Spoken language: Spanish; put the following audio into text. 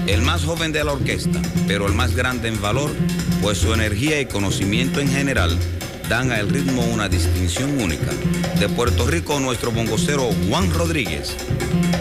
el más joven de la orquesta, pero el más grande en valor, pues su energía y conocimiento en general dan al ritmo una distinción única. De Puerto Rico, nuestro bongocero Juan Rodríguez.